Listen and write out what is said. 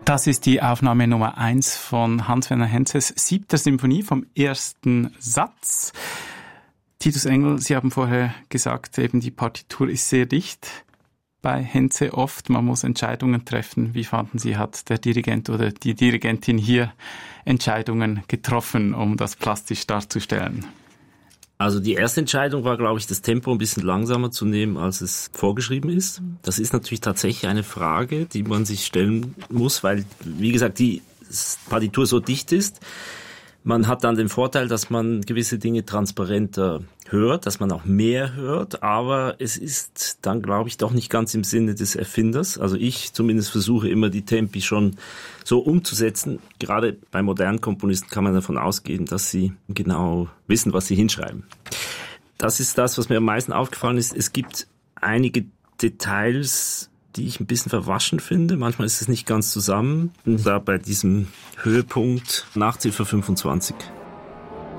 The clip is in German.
Das ist die Aufnahme Nummer 1 von Hans-Werner Henzes 7. Symphonie vom ersten Satz. Titus Engel, Sie haben vorher gesagt, eben die Partitur ist sehr dicht bei Henze oft. Man muss Entscheidungen treffen. Wie fanden Sie, hat der Dirigent oder die Dirigentin hier Entscheidungen getroffen, um das plastisch darzustellen? Also die erste Entscheidung war, glaube ich, das Tempo ein bisschen langsamer zu nehmen, als es vorgeschrieben ist. Das ist natürlich tatsächlich eine Frage, die man sich stellen muss, weil, wie gesagt, die Partitur so dicht ist. Man hat dann den Vorteil, dass man gewisse Dinge transparenter hört, dass man auch mehr hört, aber es ist dann, glaube ich, doch nicht ganz im Sinne des Erfinders. Also ich zumindest versuche immer, die Tempi schon so umzusetzen. Gerade bei modernen Komponisten kann man davon ausgehen, dass sie genau wissen, was sie hinschreiben. Das ist das, was mir am meisten aufgefallen ist. Es gibt einige Details, die ich ein bisschen verwaschen finde. Manchmal ist es nicht ganz zusammen. Da bei diesem Höhepunkt nach Ziffer 25.